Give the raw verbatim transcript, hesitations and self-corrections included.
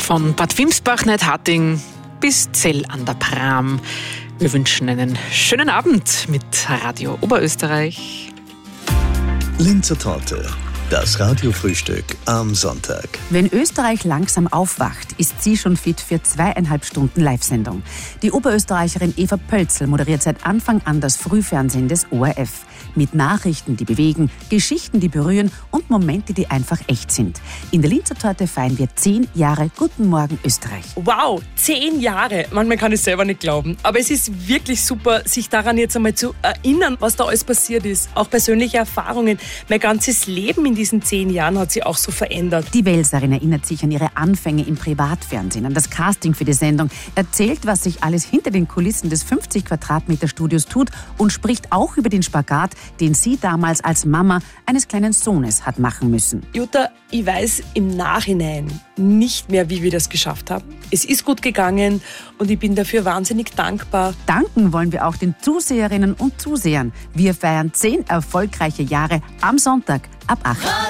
Von Bad Wimsbach-Neidharting bis Zell an der Pram. Wir wünschen einen schönen Abend mit Radio Oberösterreich. Linzer Torte, das Radiofrühstück am Sonntag. Wenn Österreich langsam aufwacht, ist sie schon fit für zweieinhalb Stunden Live-Sendung. Die Oberösterreicherin Eva Pölzl moderiert seit Anfang an das Frühfernsehen des O R F. Mit Nachrichten, die bewegen, Geschichten, die berühren und Momente, die einfach echt sind. In der Linzer Torte feiern wir zehn Jahre Guten Morgen Österreich. Wow, zehn Jahre. Manchmal kann ich es selber nicht glauben. Aber es ist wirklich super, sich daran jetzt einmal zu erinnern, was da alles passiert ist. Auch persönliche Erfahrungen. Mein ganzes Leben in diesen zehn Jahren hat sich auch so verändert. Die Welserin erinnert sich an ihre Anfänge im Privatfernsehen, an das Casting für die Sendung, erzählt, was sich alles hinter den Kulissen des fünfzig Quadratmeter Studios tut und spricht auch über den Spagat, den sie damals als Mama eines kleinen Sohnes hat machen müssen. Jutta, ich weiß im Nachhinein nicht mehr, wie wir das geschafft haben. Es ist gut gegangen und ich bin dafür wahnsinnig dankbar. Danken wollen wir auch den Zuseherinnen und Zusehern. Wir feiern zehn erfolgreiche Jahre am Sonntag ab acht.